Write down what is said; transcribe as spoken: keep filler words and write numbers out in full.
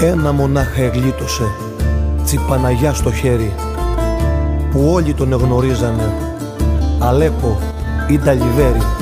Ένα μονάχα εγλίτωσε, τσιπαναγιά στο χέρι, που όλοι τον εγνωρίζανε, Αλέπο ή Νταλιβέρι.